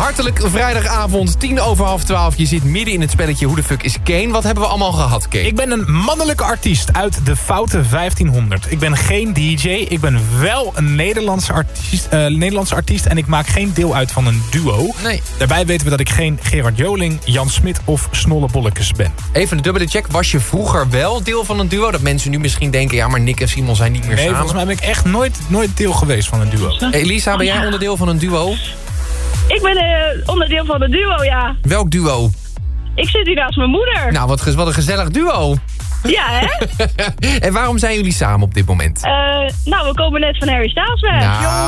Hartelijk vrijdagavond, 11:10. Je zit midden in het spelletje Hoe de fuck is Kane? Wat hebben we allemaal gehad, Kane? Ik ben een mannelijke artiest uit de foute 1500. Ik ben geen DJ, ik ben wel een Nederlandse artiest en ik maak geen deel uit van een duo. Nee. Daarbij weten we dat ik geen Gerard Joling, Jan Smit of Snolle Bollekes ben. Even een dubbele check. Was je vroeger wel deel van een duo? Dat mensen nu misschien denken, ja, maar Nick en Simon zijn niet meer samen. Volgens mij ben ik echt nooit deel geweest van een duo. Elisa, ben jij onderdeel van een duo? Ik ben onderdeel van een duo, ja. Welk duo? Ik zit hier naast mijn moeder. Nou, wat een gezellig duo. Ja, hè? En waarom zijn jullie samen op dit moment? Nou, we komen net van Harry Styles weg.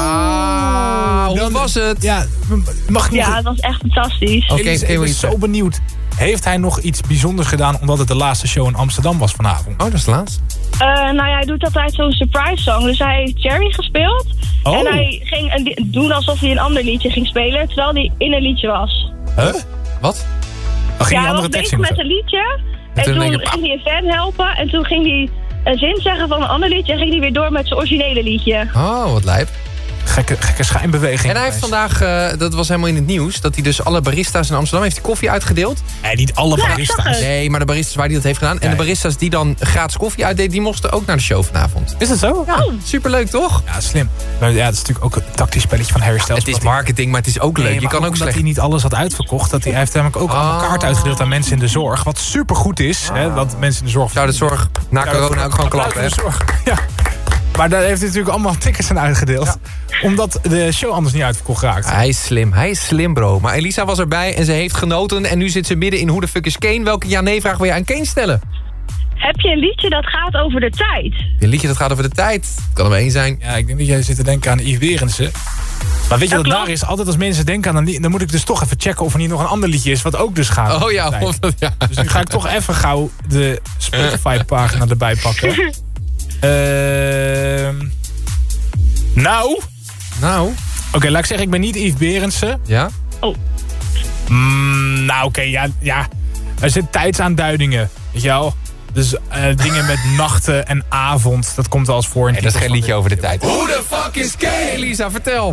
Nou, hoe was het? Ja, mag ik Ja, het was echt fantastisch. Oké, ik ben zo benieuwd. Heeft hij nog iets bijzonders gedaan omdat het de laatste show in Amsterdam was vanavond? Oh, dat is laatst. Nou ja, hij doet altijd zo'n surprise song. Dus hij heeft Cherry gespeeld. Oh. En hij ging doen alsof hij een ander liedje ging spelen, terwijl hij in een liedje was. Huh? Wat? Ging Ja, hij hij was andere tekst bezig zingen? met een liedje. En toen toen denk ik, ging hij een fan helpen. En toen ging hij een zin zeggen van een ander liedje. En ging hij weer door met zijn originele liedje. Oh, wat lijp. Gekke schijnbeweging. En hij heeft vandaag, dat was helemaal in het nieuws, dat hij dus alle barista's in Amsterdam heeft koffie uitgedeeld. Nee, niet alle Ja, ik barista's. zag het. Nee, maar de baristas waar hij dat heeft gedaan. En de baristas die dan gratis koffie uitdeed, die mochten ook naar de show vanavond. Is dat zo? Ja, superleuk toch? Ja, slim. Maar ja, het is natuurlijk ook een tactisch spelletje van Harry Styles. Het is marketing, maar het is ook leuk. Je kan ook omdat slecht. hij niet alles had uitverkocht. Hij heeft namelijk ook allemaal kaart uitgedeeld aan mensen in de zorg. Wat supergoed is. Hè, dat mensen in de zorg... Zou de zorg na corona ook gewoon klappen, hè? Ja. Maar daar heeft hij natuurlijk allemaal tickets aan uitgedeeld. Ja. Omdat de show anders niet uitverkocht raakt. Hij is slim, bro. Maar Elisa was erbij en ze heeft genoten. En nu zit ze midden in Hoe de fuck is Kane? Welke ja-nee-vraag wil je aan Kane stellen? Heb je een liedje dat gaat over de tijd? Een liedje dat gaat over de tijd. Kan er maar één zijn. Ja, ik denk dat jij zit te denken aan Yves Berendsen. Maar weet je wat klopt. daar is? Altijd als mensen denken aan een liedje, dan moet ik dus toch even checken of er niet nog een ander liedje is wat ook dus gaat. Oh ja, over de of tijd. dat, ja. Dus nu ga ik toch even gauw de Spotify-pagina erbij pakken. Nou. Oké, laat ik zeggen, ik ben niet Yves Berendsen. Ja? Oh. Nou, oké, ja. Er zitten tijdsaanduidingen, weet je wel. Dus dingen met nachten en avond, dat komt wel eens voor. Nee, dat is geen liedje over de tijd. Hoe de fuck is Kane? Elisa, vertel.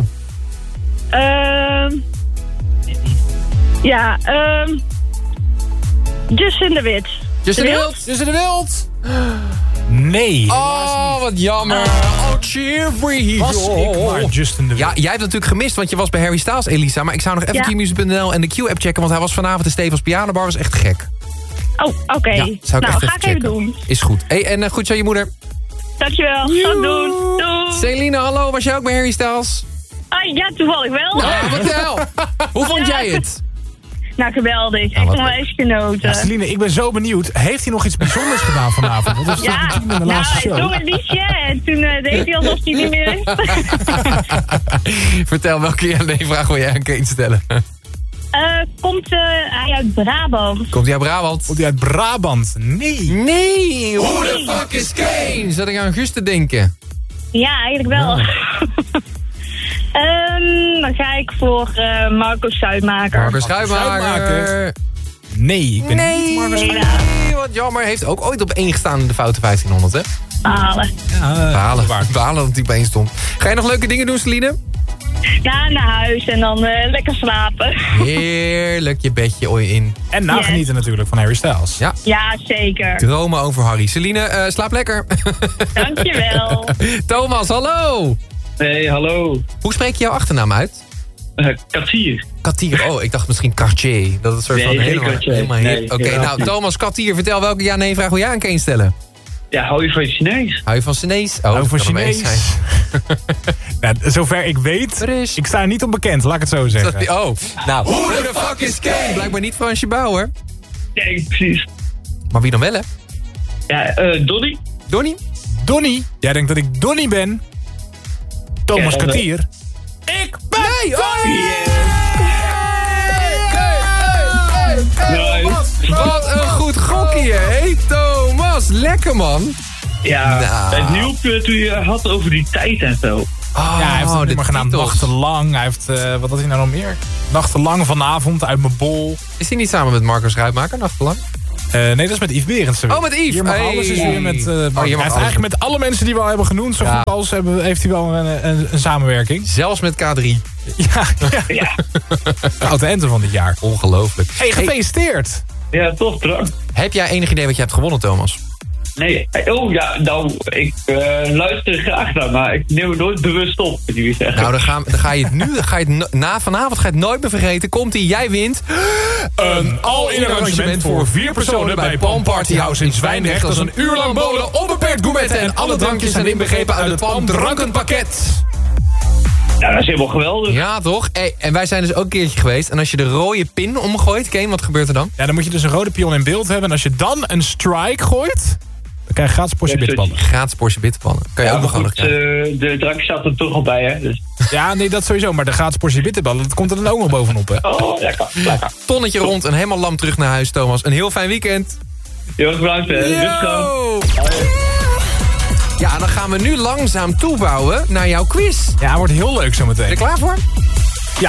Justin de Wit. Justin de Wild. Justin de Wild. Nee. Oh, wat jammer. Oh, cheer free. Was ik maar Justin de Wild. Ja, jij hebt natuurlijk gemist, want je was bij Harry Styles, Elisa. Maar ik zou nog even Qmusic.nl en de Q-app checken, want hij was vanavond de Stevens Pianobar. Was echt gek. Oh, oké. Ja, zou ik Nou, echt ga ik even checken. doen. Is goed. Hey, en goed zo je moeder. Dankjewel. Ga ik doen. Doei. Celine, hallo. Was jij ook bij Harry Styles? Ja, toevallig wel. Nou, vertel. Hoe vond jij het? Nou, geweldig. Nou, Ik wat vond leuk. wel eens genoten. Ja, Celine, ik ben zo benieuwd. Heeft hij nog iets bijzonders gedaan vanavond? Want dat is toch misschien in de laatste hij show. zong een liedje en toen deed hij alsof hij niet meer is. Vertel, welke ja-nee-vraag wil jij aan Kane stellen? Komt hij uit Brabant? Komt hij uit Brabant? Komt hij uit Brabant? Nee. Nee. Hoe de fuck is Kane? Zat ik aan Gus te denken? Ja, eigenlijk wel. Dan ga ik voor Marco Schuitmaker. Marco Schuitmaker. Nee, ik ben niet Marco Schuitmaker. Nee, wat jammer. Heeft ook ooit op 1 gestaan in de foute 1500, hè? Balen. Balen dat hij op 1 stond. Ga je nog leuke dingen doen, Celine? Ja, naar huis en dan lekker slapen. Heerlijk je bedje ooit in. En nagenieten natuurlijk van Harry Styles. Ja. Ja, zeker. Dromen over Harry. Celine, slaap lekker. Dankjewel. Thomas, hallo. Hey, hallo. Hoe spreek je jouw achternaam uit? Katier. Katier. Oh, ik dacht misschien Cartier. Dat is een soort Nee, van geen helemaal Cartier. Nee, Oké, helaas nou, niet. Thomas Katier, vertel welke ja-nee-vraag wil jij aan Kane stellen? Ja, hou je van je Chinees? Hou je van Chinees? Oh, Over dat kan hem eens Chinees. Nou, zover ik weet, ik sta er niet op bekend, laat ik het zo zeggen. zijn. Oh, nou. Hoe de fuck is Kane? Blijkbaar niet Fransje Bauer. Nee, precies. Maar wie dan wel, hè? Ja, Donnie? Donnie? Donnie, jij denkt dat ik Donnie ben? Thomas Ja, Katier. Ik ben Nee! Oh, Nice. Wat een goed gokje, hé Thomas. Lekker, man. Ja, Nou. het nieuwpunt toen je had over die tijd en zo. Oh, Ja, hij heeft het de nummer genaamd titels. Nachtenlang. Hij heeft, wat had hij nou nog meer? Nachtenlang vanavond uit mijn bol. Is hij niet samen met Marco Schuitmaker, nachtenlang? Nee, dat is met Yves Berendsen. Oh, met Yves. Hier mag alles is weer met... Hij heeft eigenlijk met alle mensen die we al hebben genoemd... zo goed als heeft hij wel een samenwerking. Zelfs met K3. Ja. Foute ente van dit jaar. Ongelooflijk. Hey, gefeliciteerd. Ja, toch, bedankt. Heb jij enig idee wat je hebt gewonnen, Thomas? Nee, oh ja, nou, ik luister graag naar, maar ik neem het nooit bewust op, moet je zeggen. Nou, dan ga je het nu, vanavond ga je het nooit meer vergeten. Komt-ie, jij wint een all-in arrangement voor 4 personen bij Palm Party House in Zwijndrecht. Dat is een uur lang bowlen, onbeperkt gourmetten en alle drankjes zijn inbegrepen uit het Palm drankenpakket. Ja, dat is helemaal geweldig. Ja, toch? Hey, en wij zijn dus ook een keertje geweest. En als je de rode pin omgooit, Kane, wat gebeurt er dan? Ja, dan moet je dus een rode pion in beeld hebben. En als je dan een strike gooit, dan krijg je gratis portie bitterballen. Gratis portie bitterballen. Kan je ook nog goed, de drank staat er toch al bij, hè? Dus. Ja, nee, dat sowieso. Maar de gratis portie bitterballen, dat komt er dan ook nog bovenop, hè? Oh, lekker. Tonnetje rond en helemaal lam terug naar huis, Thomas. Een heel fijn weekend. Heel erg bedankt, hè. Ja, dan gaan we nu langzaam toebouwen naar jouw quiz. Ja, wordt heel leuk zometeen. Ben je er klaar voor?